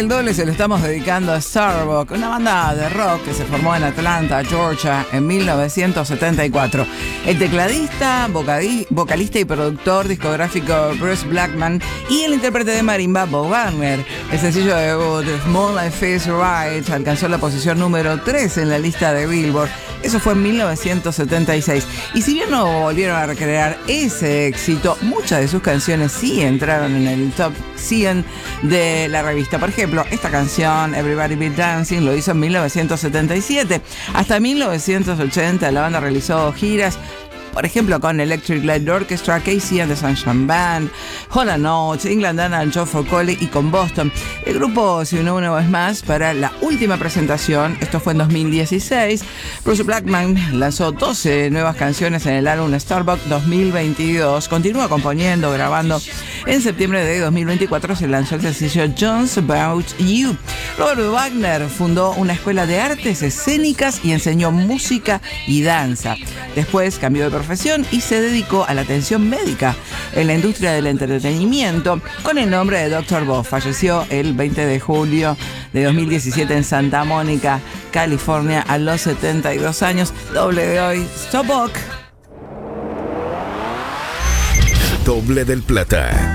el doble se lo estamos dedicando a Starbuck, una banda de rock que se formó en Atlanta, Georgia, en 1974. El tecladista, vocalista y productor discográfico Bruce Blackman y el intérprete de marimba Bob Wagner. El sencillo debut Small Life Is Right alcanzó la posición número 3 en la lista de Billboard. Eso fue en 1976. Y si bien no volvieron a recrear ese éxito, muchas de sus canciones sí entraron en el top 100 de la revista. Por ejemplo, esta canción, Everybody Be Dancing, lo hizo en 1977. Hasta 1980 la banda realizó giras, por ejemplo, con Electric Light Orchestra, Casey and the Sunshine Band, Hall & Oates, England and Joe Foley y con Boston. El grupo se unió una vez más para la última presentación, esto fue en 2016. Bruce Blackman lanzó 12 nuevas canciones en el álbum Starbuck 2022. Continúa componiendo, grabando. En septiembre de 2024 se lanzó el sencillo Jones About You. Robert Wagner fundó una escuela de artes escénicas y enseñó música y danza. Después cambió de profesión y se dedicó a la atención médica en la industria del entretenimiento con el nombre de Dr. Bob. Falleció el 20 de julio de 2017 en Santa Mónica, California, a los 72 años. Doble de hoy, Starbuck. Doble del Plata.